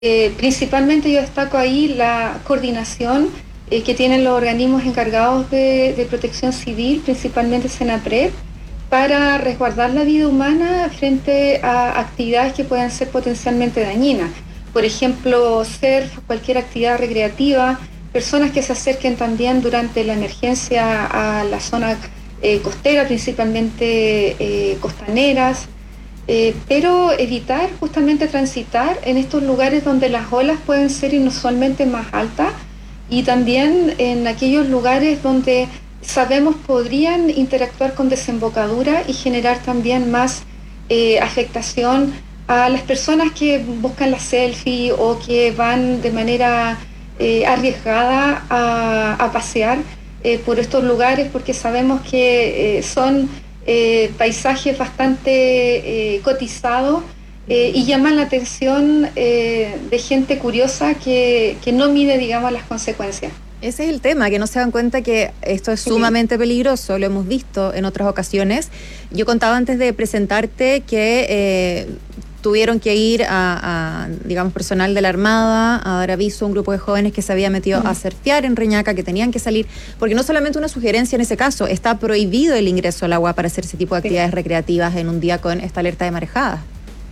Principalmente yo destaco ahí la coordinación que tienen los organismos encargados de protección civil, principalmente Senapred, para resguardar la vida humana frente a actividades que puedan ser potencialmente dañinas. Por ejemplo, surf, cualquier actividad recreativa, personas que se acerquen también durante la emergencia a la zona costera, principalmente costaneras, pero evitar justamente transitar en estos lugares donde las olas pueden ser inusualmente más altas y también en aquellos lugares donde sabemos podrían interactuar con desembocadura y generar también más afectación a las personas que buscan la selfie o que van de manera arriesgada a pasear por estos lugares, porque sabemos que son paisajes bastante cotizados y llaman la atención de gente curiosa que no mide, digamos, las consecuencias. Ese es el tema, que no se dan cuenta que esto es sumamente peligroso, lo hemos visto en otras ocasiones. Yo contaba antes de presentarte que tuvieron que ir digamos, personal de la Armada a dar aviso a un grupo de jóvenes que se había metido a surfear en Reñaca, que tenían que salir, porque no solamente una sugerencia en ese caso, está prohibido el ingreso al agua para hacer ese tipo de actividades recreativas en un día con esta alerta de marejadas.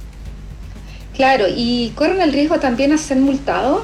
Claro, y corren el riesgo también a ser multados.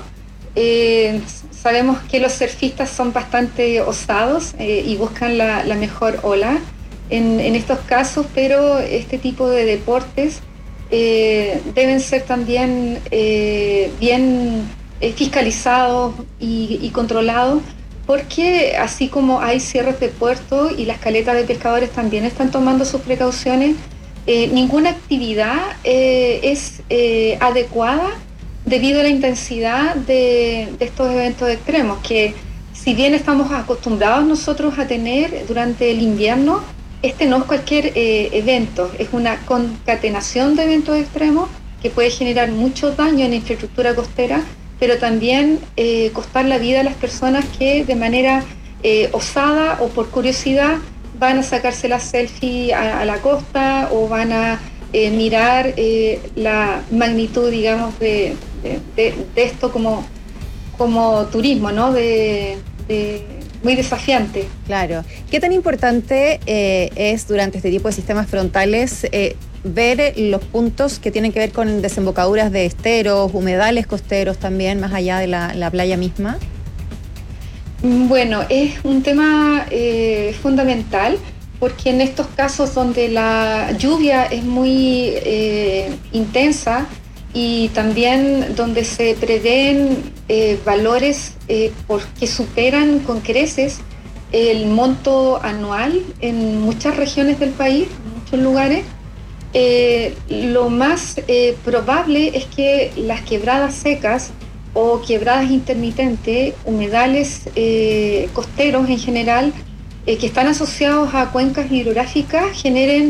Sabemos que los surfistas son bastante osados y buscan la mejor ola en estos casos, pero este tipo de deportes deben ser también bien fiscalizados y controlados, porque así como hay cierres de puerto y las caletas de pescadores también están tomando sus precauciones, ninguna actividad es adecuada debido a la intensidad de estos eventos extremos, que si bien estamos acostumbrados nosotros a tener durante el invierno, este no es cualquier evento, es una concatenación de eventos extremos que puede generar mucho daño en la infraestructura costera, pero también costar la vida a las personas que de manera osada o por curiosidad van a sacarse la selfie a la costa o van a mirar la magnitud, digamos, de esto como turismo, ¿no? Muy desafiante. Claro. ¿Qué tan importante es durante este tipo de sistemas frontales ver los puntos que tienen que ver con desembocaduras de esteros, humedales costeros también, más allá de la playa misma? Bueno, es un tema fundamental, porque en estos casos donde la lluvia es muy intensa y también donde se prevén valores que superan con creces el monto anual en muchas regiones del país, en muchos lugares, lo más probable es que las quebradas secas o quebradas intermitentes, humedales costeros en general, que están asociados a cuencas hidrográficas, generen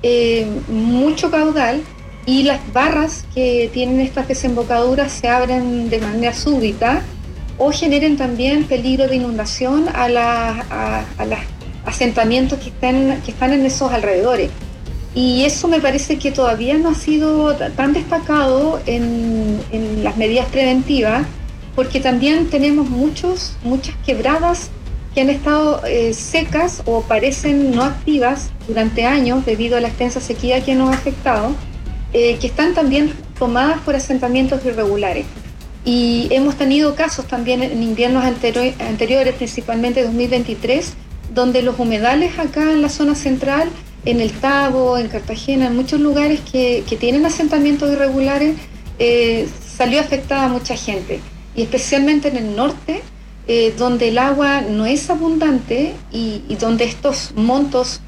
mucho caudal y las barras que tienen estas desembocaduras se abren de manera súbita o generen también peligro de inundación a los asentamientos que están en esos alrededores. Y eso me parece que todavía no ha sido tan destacado en las medidas preventivas, porque también tenemos muchas quebradas que han estado secas o parecen no activas durante años debido a la extensa sequía que nos ha afectado, que están también tomadas por asentamientos irregulares. Y hemos tenido casos también en inviernos anteriores, principalmente 2023, donde los humedales acá en la zona central, en el Tabo, en Cartagena, en muchos lugares que tienen asentamientos irregulares, salió afectada a mucha gente, y especialmente en el norte, donde el agua no es abundante y donde estos montos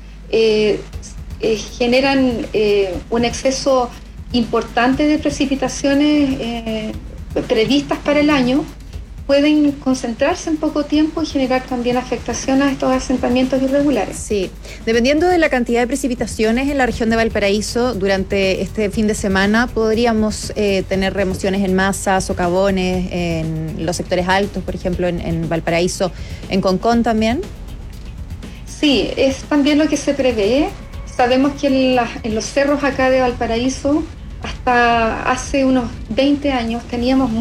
generan un exceso importante de precipitaciones previstas para el año, pueden concentrarse en poco tiempo y generar también afectación a estos asentamientos irregulares. Sí, dependiendo de la cantidad de precipitaciones en la región de Valparaíso durante este fin de semana, podríamos tener remociones en masa, socavones en los sectores altos, por ejemplo, en Valparaíso, en Concón también. Sí, es también lo que se prevé. Sabemos que en los cerros acá de Valparaíso hasta hace unos 20 años teníamos